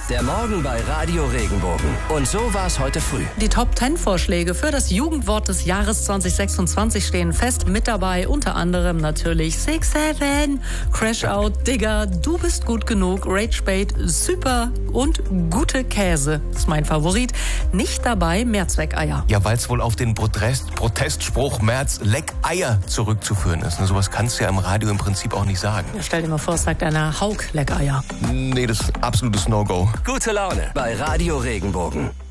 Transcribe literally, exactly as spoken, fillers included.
Der Morgen bei Radio Regenbogen. Und so war es heute früh. Die Top zehn Vorschläge für das Jugendwort des Jahres zwanzig sechsundzwanzig stehen fest. Mit dabei unter anderem natürlich Six Seven, Crash Out, Digger, Du bist gut genug, Rage Bait, Super und Gute Käse. Das ist mein Favorit. Nicht dabei Mehrzweckeier. Ja, weil es wohl auf den Protest, Protestspruch Merz Leck Eier zurückzuführen ist. Und sowas kannst du ja im Radio im Prinzip auch nicht sagen. Ja, stell dir mal vor, es sagt einer Haug Leck Eier. Nee, das ist absolutes No-Go. Gute Laune bei Radio Regenbogen.